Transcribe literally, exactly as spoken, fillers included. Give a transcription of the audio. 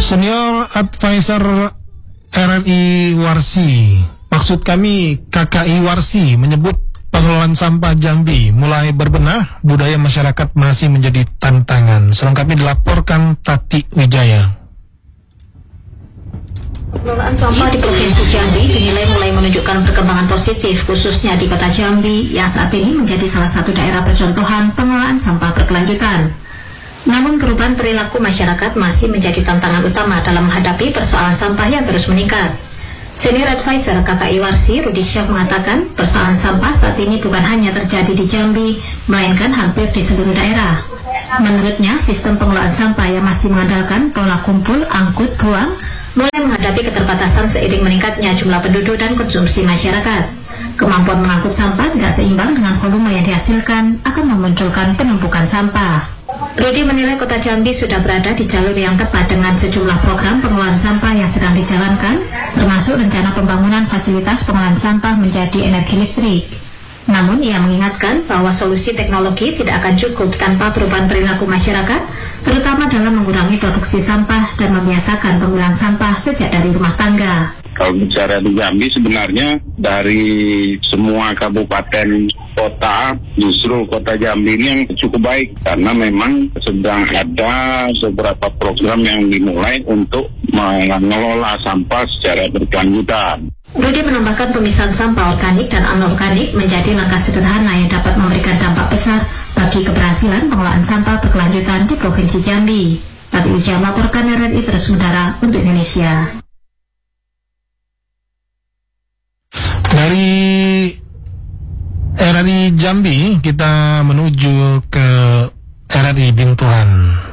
Senior Advisor R R I Warsi, maksud kami K K I Warsi, menyebut pengelolaan sampah Jambi mulai berbenah, budaya masyarakat masih menjadi tantangan. Selengkapnya dilaporkan Tati Wijaya. Pengelolaan sampah di Provinsi Jambi dinilai mulai menunjukkan perkembangan positif, khususnya di Kota Jambi yang saat ini menjadi salah satu daerah percontohan pengelolaan sampah berkelanjutan. Namun perubahan perilaku masyarakat masih menjadi tantangan utama dalam menghadapi persoalan sampah yang terus meningkat. Senior Advisor K K I Warsi, Rudi Syaf, mengatakan persoalan sampah saat ini bukan hanya terjadi di Jambi, melainkan hampir di seluruh daerah. Menurutnya, sistem pengelolaan sampah yang masih mengandalkan pola kumpul, angkut, buang, mulai menghadapi keterbatasan seiring meningkatnya jumlah penduduk dan konsumsi masyarakat. Kemampuan mengangkut sampah tidak seimbang dengan volume yang dihasilkan akan memunculkan penumpukan sampah. Rudi menilai Kota Jambi sudah berada di jalur yang tepat dengan sejumlah program pengelolaan sampah yang sedang dijalankan, termasuk rencana pembangunan fasilitas pengolahan sampah menjadi energi listrik. Namun ia mengingatkan bahwa solusi teknologi tidak akan cukup tanpa perubahan perilaku masyarakat, terutama dalam mengurangi produksi sampah dan membiasakan pemilahan sampah sejak dari rumah tangga. Kalau bicara di Jambi, sebenarnya dari semua kabupaten kota, justru Kota Jambi ini yang cukup baik karena memang sedang ada beberapa program yang dimulai untuk mengelola sampah secara berkelanjutan. Rudi menambahkan pemisahan sampah organik dan anorganik menjadi langkah sederhana yang dapat memberikan dampak besar bagi keberhasilan pengelolaan sampah berkelanjutan di Provinsi Jambi. Tati Wijaya melaporkan R R I Terus Udara untuk Indonesia. Dari R R I Jambi kita menuju ke R R I Bintuhan.